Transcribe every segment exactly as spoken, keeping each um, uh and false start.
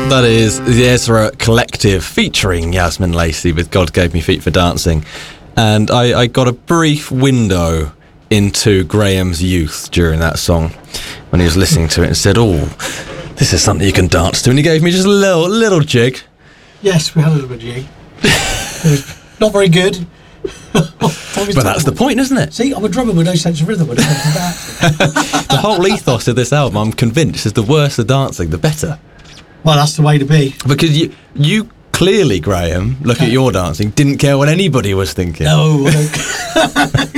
That is the Ezra Collective featuring Yasmin Lacey with God Gave Me Feet for Dancing. And I, I got a brief window into Graham's youth during that song when he was listening to it and said, oh, this is something you can dance to. And he gave me just a little, little jig. Yes, we had a little bit of jig. It was not very good. But that's the point, isn't it? See, I'm a drummer with no sense of rhythm when it comes to that. The whole ethos of this album, I'm convinced, is the worse the dancing, the better. Well, that's the way to be. Because you you clearly, Graham, look at your dancing, didn't care what anybody was thinking. No, I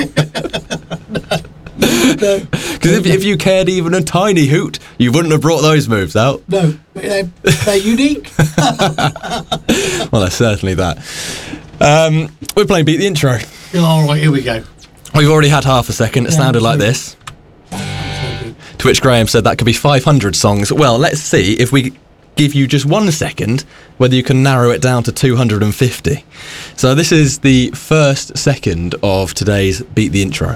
don't. No. Because if, if you cared even a tiny hoot, you wouldn't have brought those moves out. No, they're, they're unique. Well, that's certainly that. Um, we're playing Beat the Intro. All right, here we go. We've already had half a second. It Yeah, sounded like absolutely. this. To which Graham said that could be five hundred songs. Well, let's see if we give you just one second, whether you can narrow it down to two hundred fifty. So this is the first second of today's Beat the Intro.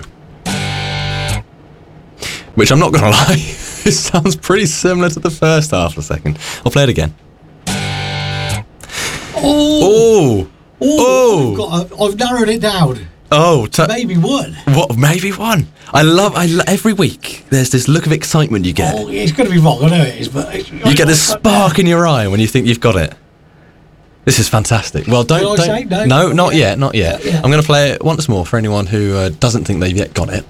Which I'm not going to lie, it sounds pretty similar to the first half a second. I'll play it again. Oh! Oh! Oh! Oh. I've, got a, I've narrowed it down. Oh! T- Maybe one. What? Maybe one. I love. I lo- every week. There's this look of excitement you get. Oh, it's going to be wrong. I know it is, but it's, You get this spark in your eye when you think you've got it. This is fantastic. Well, don't. Can I don't say? No? no, not Yeah. yet. Not yet. Yeah, yeah. I'm going to play it once more for anyone who uh, doesn't think they've yet got it.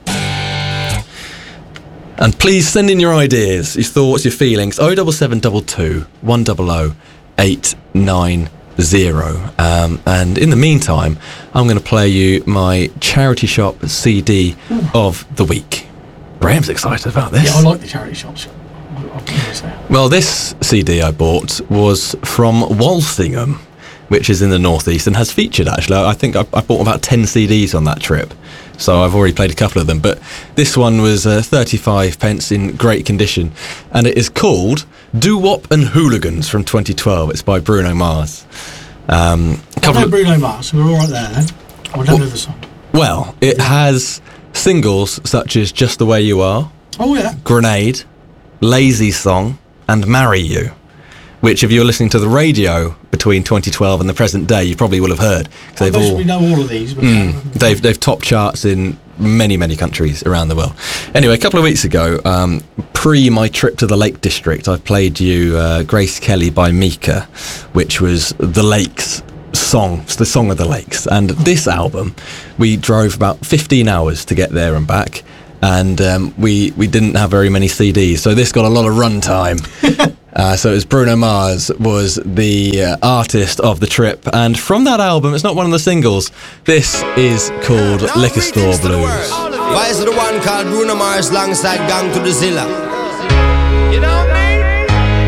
And please send in your ideas, your thoughts, your feelings. oh seven seven two two, one zero zero, eight nine zero. Um, and in the meantime, I'm going to play you my charity shop C D of the week. Graham's excited about this. Yeah, I like the charity shops. I'll, I'll give it a- Well, this C D I bought was from Walsingham, which is in the northeast and has featured, actually. I think I, I bought about ten C Ds on that trip, so I've already played a couple of them. But this one was uh, thirty-five pence in great condition, and it is called Doo-Wop and Hooligans from twenty twelve. It's by Bruno Mars. Um, a I couple know of, Bruno Mars, so we're all right there then. I don't know the song. well, it has singles such as Just the Way You Are, Oh, yeah. Grenade, Lazy Song, and Marry You, which if you're listening to the radio between twenty twelve and the present day, you probably will have heard. 'Cause I they've most all we know all of these. But mm, they've they've top charts in many many countries around the world. Anyway, a couple of weeks ago, um, pre my trip to the Lake District, I played you uh, Grace Kelly by Mika, which was the Lakes song, it's the song of the Lakes. And this album, we drove about fifteen hours to get there and back. And um, we, we didn't have very many C Ds, so this got a lot of run time. uh, so it was Bruno Mars was the uh, artist of the trip. And from that album, it's not one of the singles, this is called Now Liquor Store greetings to the Blues. world. Why is the one called Bruno Mars alongside Gang to the Zilla? You know what I mean?